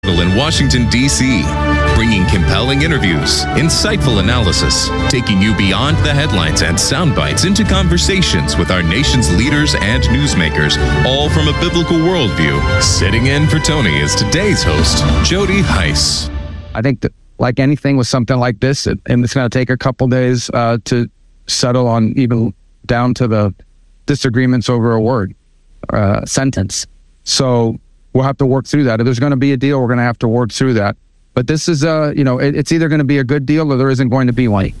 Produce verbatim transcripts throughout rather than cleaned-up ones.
In Washington, D C, bringing compelling interviews, insightful analysis, taking you beyond the headlines and sound bites into conversations with our nation's leaders and newsmakers, all from a biblical worldview. Sitting in for Tony is today's host, Jody Heiss. I think that, like anything with something like this, it, and it's going to take a couple days uh, to settle on, even down to the disagreements over a word, uh, sentence. So we'll have to work through that. If there's going to be a deal, we're going to have to work through that. But this is, uh, you know, it, it's either going to be a good deal or there isn't going to be one.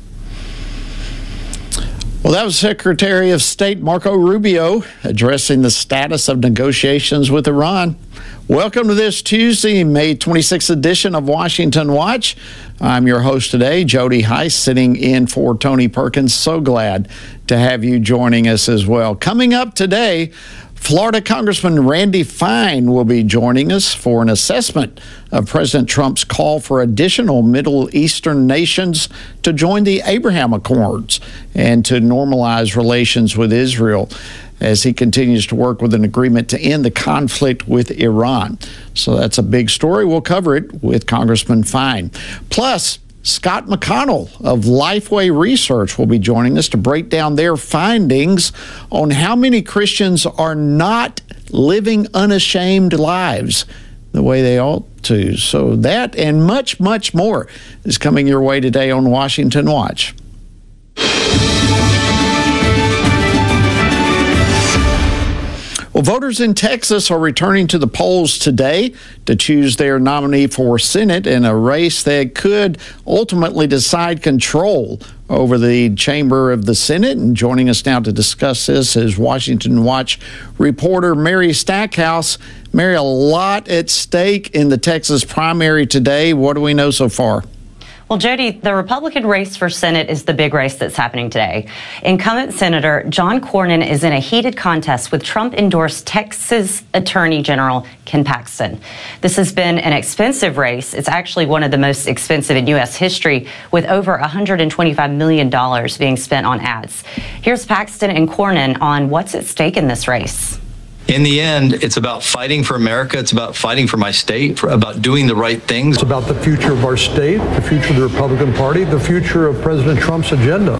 Well, that was Secretary of State Marco Rubio addressing the status of negotiations with Iran. Welcome to this Tuesday, May twenty-sixth edition of Washington Watch. I'm your host today, Jody Heiss, sitting in for Tony Perkins. So glad to have you joining us as well. Coming up today, Florida Congressman Randy Fine will be joining us for an assessment of President Trump's call for additional Middle Eastern nations to join the Abraham Accords and to normalize relations with Israel as he continues to work with an agreement to end the conflict with Iran. So that's a big story. We'll cover it with Congressman Fine. Plus, Scott McConnell of Lifeway Research will be joining us to break down their findings on how many Christians are not living unashamed lives the way they ought to. So that and much, much more is coming your way today on Washington Watch. Well, voters in Texas are returning to the polls today to choose their nominee for Senate in a race that could ultimately decide control over the chamber of the Senate. And joining us now to discuss this is Washington Watch reporter Mary Stackhouse. Mary, a lot at stake in the Texas primary today. What do we know so far? Well, Jody, the Republican race for Senate is the big race that's happening today. Incumbent Senator John Cornyn is in a heated contest with Trump-endorsed Texas Attorney General Ken Paxton. This has been an expensive race. It's actually one of the most expensive in U S history, with over one hundred twenty-five million dollars being spent on ads. Here's Paxton and Cornyn on what's at stake in this race. In the end, it's about fighting for America. It's about fighting for my state, for, about doing the right things. It's about the future of our state, the future of the Republican Party, the future of President Trump's agenda.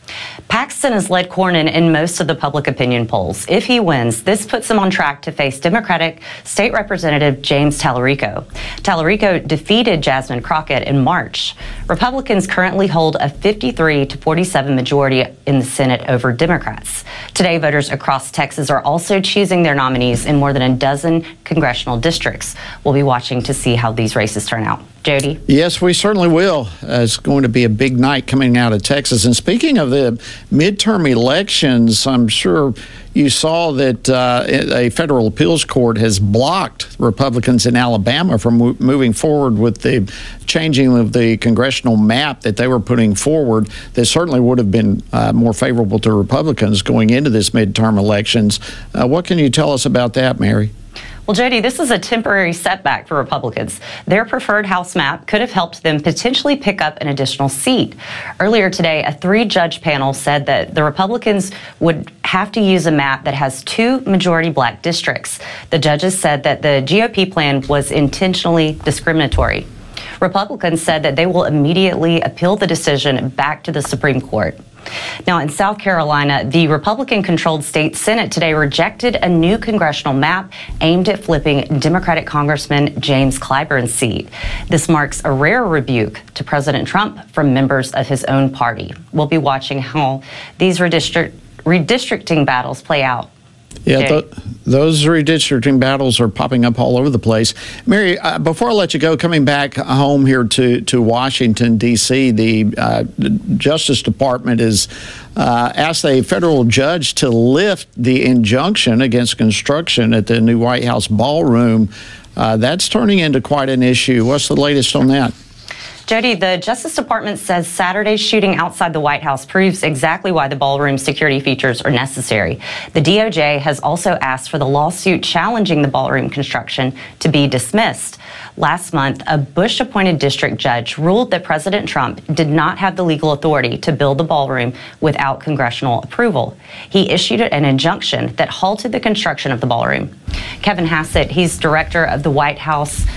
Paxton has led Cornyn in most of the public opinion polls. If he wins, this puts him on track to face Democratic State Representative James Tallarico. Tallarico defeated Jasmine Crockett in March. Republicans currently hold a fifty-three to forty-seven majority in the Senate over Democrats. Today, voters across Texas are also choosing their nominees in more than a dozen congressional districts. We'll be watching to see how these races turn out. Jody? Yes, we certainly will. Uh, it's going to be a big night coming out of Texas. And speaking of the midterm elections, I'm sure you saw that uh, a federal appeals court has blocked Republicans in Alabama from mo- moving forward with the changing of the congressional map that they were putting forward that certainly would have been uh, more favorable to Republicans going into this midterm elections. Uh, what can you tell us about that, Mary? Well, Jody, this is a temporary setback for Republicans. Their preferred House map could have helped them potentially pick up an additional seat. Earlier today, a three-judge panel said that the Republicans would have to use a map that has two majority black districts. The judges said that the G O P plan was intentionally discriminatory. Republicans said that they will immediately appeal the decision back to the Supreme Court. Now, in South Carolina, the Republican-controlled state Senate today rejected a new congressional map aimed at flipping Democratic Congressman James Clyburn's seat. This marks a rare rebuke to President Trump from members of his own party. We'll be watching how these redistrict- redistricting battles play out. Yeah, th- those redistricting battles are popping up all over the place. Mary, uh, before I let you go, coming back home here to, to Washington, D C, the uh, Justice Department has uh, asked a federal judge to lift the injunction against construction at the new White House ballroom. Uh, that's turning into quite an issue. What's the latest on that? Jody, the Justice Department says Saturday's shooting outside the White House proves exactly why the ballroom security features are necessary. The D O J has also asked for the lawsuit challenging the ballroom construction to be dismissed. Last month, a Bush-appointed district judge ruled that President Trump did not have the legal authority to build the ballroom without congressional approval. He issued an injunction that halted the construction of the ballroom. Kevin Hassett, he's director of the White House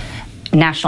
national